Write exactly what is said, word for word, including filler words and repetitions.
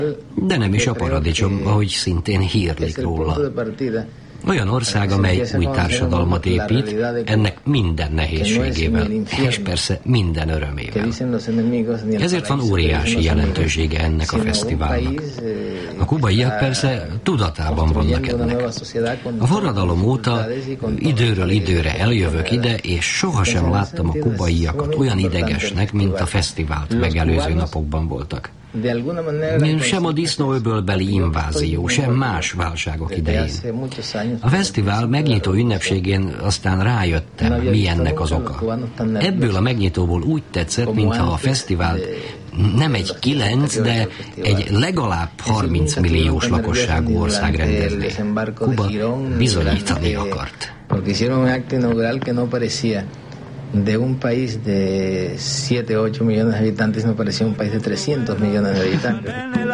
De nem is a paradicsom, ahogy szintén hírlik róla. Olyan ország, amely új társadalmat épít, ennek minden nehézségével, és persze minden örömével. Ezért van óriási jelentősége ennek a fesztiválnak. A kubaiak persze tudatában vannak ennek. A forradalom óta időről időre eljövök ide, és sohasem láttam a kubaiakat olyan idegesnek, mint a fesztivált megelőző napokban voltak. Sem a disznóöbölbeli invázió, sem más válságok idején. A fesztivál megnyitó ünnepségén aztán rájöttem, mi ennek az oka. Ebből a megnyitóból úgy tetszett, mintha a fesztivál nem egy kilenc, de egy legalább harminc milliós lakosságú ország rendezné. Kuba bizonyítani akart. De un país de siete, ocho millones de habitantes no parecía un país de trescientos millones de habitantes.